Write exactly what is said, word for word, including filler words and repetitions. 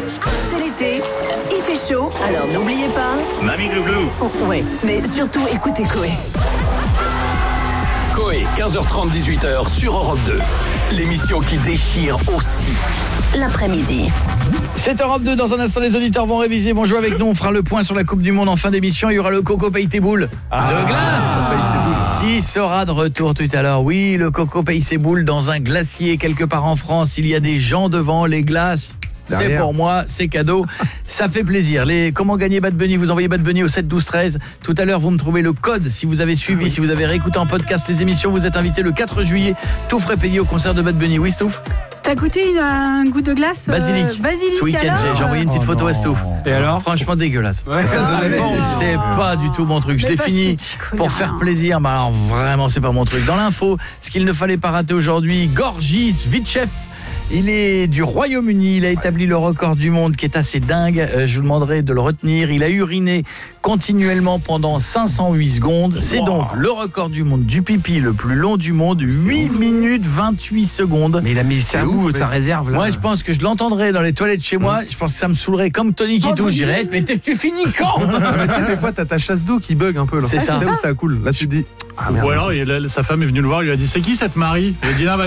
C'est l'été, il fait chaud, alors n'oubliez pas... Mamie Glouglou. Oh, ouais, mais surtout écoutez Coé. Coé, quinze heures trente, dix-huit heures sur Europe deux. L'émission qui déchire aussi. L'après-midi. C'est Europe deux, dans un instant les auditeurs vont réviser, vont jouer avec nous, on fera le point sur la Coupe du Monde en fin d'émission, il y aura le Coco Paye tes boules ah, de glace Paye ses boules. Qui sera de retour tout à l'heure. Oui, le Coco Paye ses boules dans un glacier quelque part en France, il y a des gens devant les glaces. Derrière. C'est pour moi, c'est cadeau. Ça fait plaisir. Les comment gagner Bad Bunny, vous envoyez Bad Bunny au sept douze treize. Tout à l'heure, vous me trouvez le code si vous avez suivi, oui. si vous avez réécouté en podcast les émissions, vous êtes invité le quatre juillet, tout frais payé au concert de Bad Bunny. Oui, Stouff. T'as goûté une, un goût de glace euh, Basilic. basilic. Ce week-end, j'ai, j'ai envoyé une petite oh photo non. à Stouff. Et alors ? Franchement dégueulasse. Ouais, ça ah, donnait pas envie. C'est pas du tout mon truc. Je mais l'ai fini pour faire plaisir. Mais alors vraiment, c'est pas mon truc. Dans l'info, ce qu'il ne fallait pas rater aujourd'hui, Gorgis Vitchev. Il est du Royaume-Uni, il a établi le record du monde qui est assez dingue, euh, je vous demanderai de le retenir. Il a uriné continuellement pendant cinq cent huit secondes. C'est donc le record du monde du pipi le plus long du monde, huit minutes vingt-huit secondes. Mais il a mis ça où, sa réserve là. Moi, je pense que je l'entendrai dans les toilettes chez moi. Je pense que ça me saoulerait comme Tony qui touche. Je dirais, mais tu finis quand? Mais tu sais, des fois, t'as ta chasse d'eau qui bug un peu là. C'est ça. C'est où ça coule. Là, tu te dis. Ah, ou alors il a, sa femme est venue le voir, il lui a dit c'est qui cette Marie? Il a dit non, bah,